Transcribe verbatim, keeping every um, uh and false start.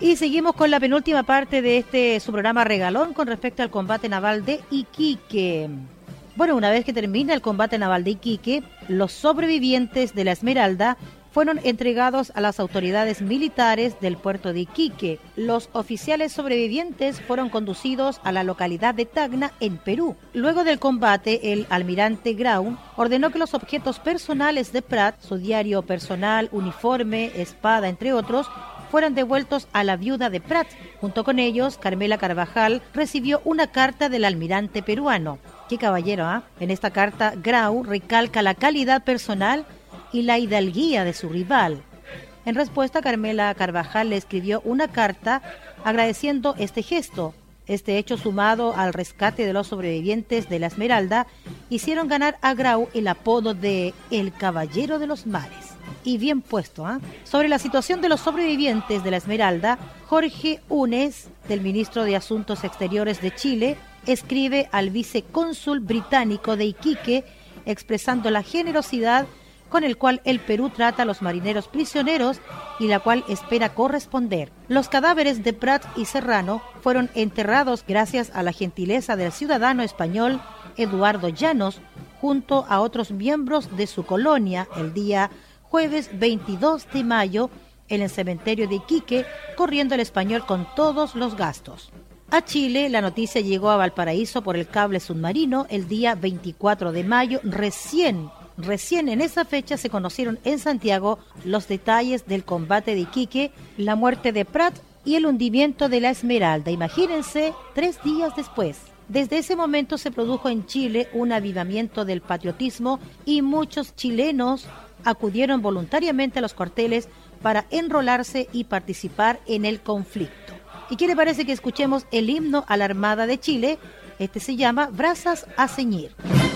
Y seguimos con la penúltima parte de este su programa regalón con respecto al combate naval de Iquique. Bueno, una vez que termina el combate naval de Iquique, los sobrevivientes de la Esmeralda fueron entregados a las autoridades militares del puerto de Iquique. Los oficiales sobrevivientes fueron conducidos a la localidad de Tacna, en Perú. Luego del combate, el almirante Grau ordenó que los objetos personales de Prat, su diario personal, uniforme, espada, entre otros, fueran devueltos a la viuda de Prat. Junto con ellos, Carmela Carvajal recibió una carta del almirante peruano. ¡Qué caballero, ah! ¿eh? En esta carta, Grau recalca la calidad personal y la hidalguía de su rival. En respuesta, Carmela Carvajal le escribió una carta agradeciendo este gesto. Este hecho, sumado al rescate de los sobrevivientes de la Esmeralda, hicieron ganar a Grau el apodo de El Caballero de los Mares. Y bien puesto, ¿eh? Sobre la situación de los sobrevivientes de la Esmeralda, Jorge Únez, del ministro de Asuntos Exteriores de Chile, escribe al vicecónsul británico de Iquique, expresando la generosidad con el cual el Perú trata a los marineros prisioneros y la cual espera corresponder. Los cadáveres de Prat y Serrano fueron enterrados gracias a la gentileza del ciudadano español Eduardo Llanos, junto a otros miembros de su colonia, el día jueves veintidós de mayo, en el cementerio de Iquique, corriendo el español con todos los gastos. A Chile, la noticia llegó a Valparaíso por el cable submarino el día veinticuatro de mayo, recién Recién en esa fecha se conocieron en Santiago los detalles del combate de Iquique, la muerte de Prat y el hundimiento de la Esmeralda. Imagínense, tres días después. Desde ese momento se produjo en Chile un avivamiento del patriotismo y muchos chilenos acudieron voluntariamente a los cuarteles para enrolarse y participar en el conflicto. ¿Y qué le parece que escuchemos el himno a la Armada de Chile? Este se llama Brazas a ceñir.